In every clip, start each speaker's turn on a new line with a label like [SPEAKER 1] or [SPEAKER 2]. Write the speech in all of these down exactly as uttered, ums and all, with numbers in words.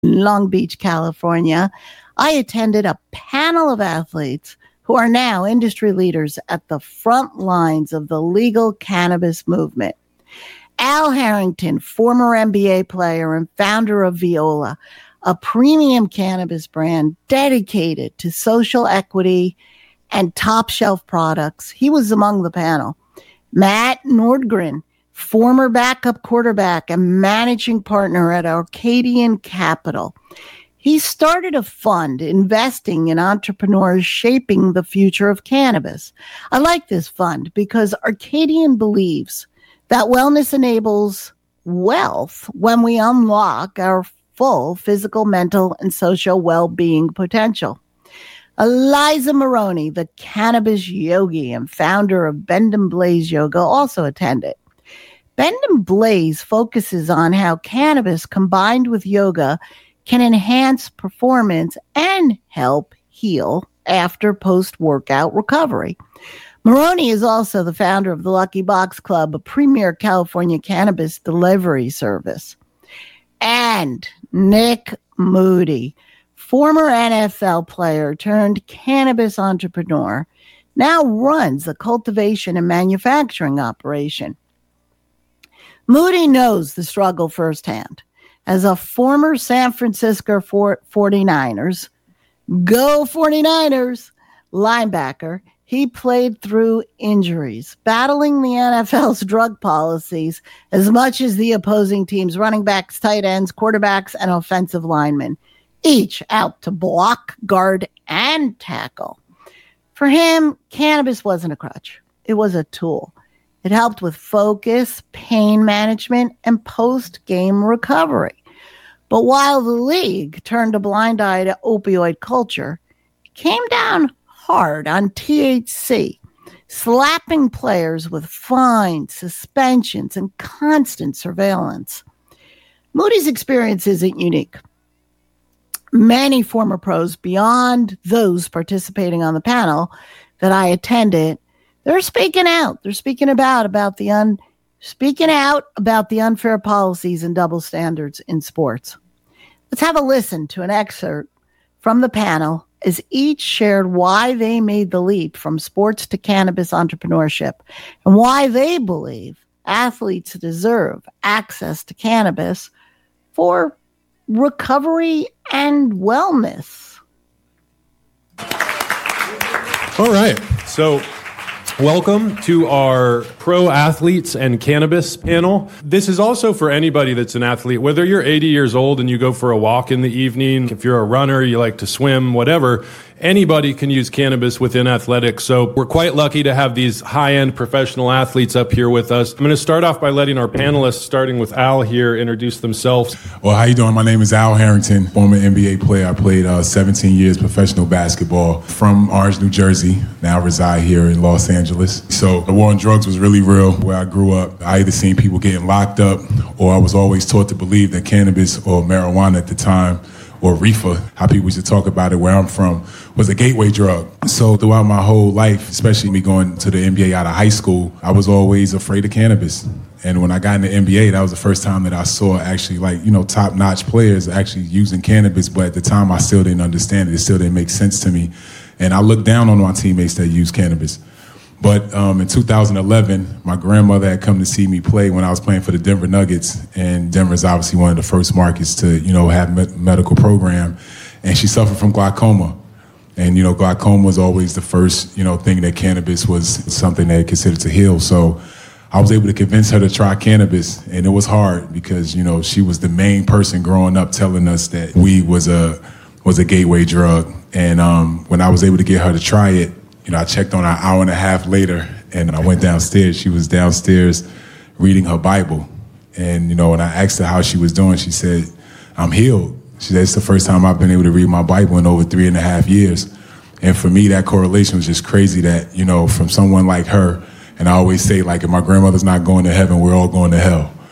[SPEAKER 1] Long Beach, California, I attended a panel of athletes who are now industry leaders at the front lines of the legal cannabis movement. Al Harrington, former N B A player and founder of Viola, a premium cannabis brand dedicated to social equity and top shelf products. He was among the panel. Matt Nordgren, former backup quarterback and managing partner at Arcadian Capital. He started a fund investing in entrepreneurs shaping the future of cannabis. I like this fund because Arcadian believes that wellness enables wealth when we unlock our full physical, mental, and social well-being potential. Eliza Maroney, the cannabis yogi and founder of Bend and Blaze Yoga, also attended. Bend and Blaze focuses on how cannabis combined with yoga can enhance performance and help heal after post-workout recovery. Maroney is also the founder of the Lucky Box Club, a premier California cannabis delivery service. And Nick Moody, former N F L player turned cannabis entrepreneur, now runs a cultivation and manufacturing operation. Moody knows the struggle firsthand. As a former San Francisco forty-niners, go forty-niners, linebacker, he played through injuries, battling the N F L's drug policies as much as the opposing team's running backs, tight ends, quarterbacks, and offensive linemen, each out to block, guard, and tackle. For him, cannabis wasn't a crutch. It was a tool. It helped with focus, pain management, and post-game recovery. But while the league turned a blind eye to opioid culture, it came down hard on T H C, slapping players with fines, suspensions, and constant surveillance. Moody's experience isn't unique. Many former pros beyond those participating on the panel that I attended, they're speaking out. They're speaking about, about the un, speaking out about the unfair policies and double standards in sports. Let's have a listen to an excerpt from the panel as each shared why they made the leap from sports to cannabis entrepreneurship and why they believe athletes deserve access to cannabis for recovery and wellness.
[SPEAKER 2] All right. So welcome to our pro athletes and cannabis panel. This is also for anybody that's an athlete, whether you're eighty years old and you go for a walk in the evening, if you're a runner, you like to swim, whatever. Anybody can use cannabis within athletics. So we're quite lucky to have these high-end professional athletes up here with us. I'm going to start off by letting our panelists, starting with Al here, introduce themselves.
[SPEAKER 3] Well, how you doing? My name is Al Harrington, former N B A player. I played uh, seventeen years professional basketball from Orange, New Jersey. Now reside here in Los Angeles. So the war on drugs was really real where I grew up. I either seen people getting locked up or I was always taught to believe that cannabis or marijuana at the time or reefer, how people used to talk about it where I'm from, was a gateway drug. So throughout my whole life, especially me going to the N B A out of high school, I was always afraid of cannabis. And when I got in the N B A, that was the first time that I saw actually like, you know, top-notch players actually using cannabis. But at the time, I still didn't understand it. It still didn't make sense to me. And I looked down on my teammates that used cannabis. But um, in two thousand eleven, my grandmother had come to see me play when I was playing for the Denver Nuggets, and Denver's obviously one of the first markets to, you know, have a medical program, and she suffered from glaucoma. And, you know, glaucoma was always the first, you know, thing that cannabis was something that considered to heal. So I was able to convince her to try cannabis, and it was hard because, you know, she was the main person growing up telling us that weed was a was a gateway drug. And um, when I was able to get her to try it, you know, I checked on her an hour and a half later, and I went downstairs. She was downstairs reading her Bible. And, you know, when I asked her how she was doing, she said, I'm healed. She said, it's the first time I've been able to read my Bible in over three and a half years. And for me, that correlation was just crazy that, you know, from someone like her, and I always say, like, if my grandmother's not going to heaven, we're all going to hell.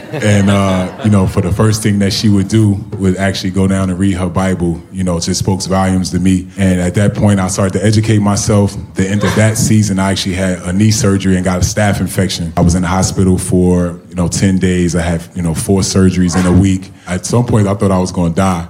[SPEAKER 3] And, uh, you know, for the first thing that she would do would actually go down and read her Bible. You know, it just spoke volumes to me. And at that point, I started to educate myself. The end of that season, I actually had a knee surgery and got a staph infection. I was in the hospital for, you know, ten days. I had, you know, four surgeries in a week. At some point, I thought I was going to die.